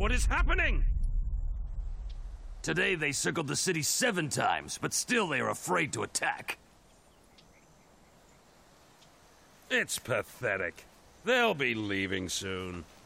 What is happening? Today they circled the city 7 times, but still they are afraid to attack. It's pathetic. They'll be leaving soon.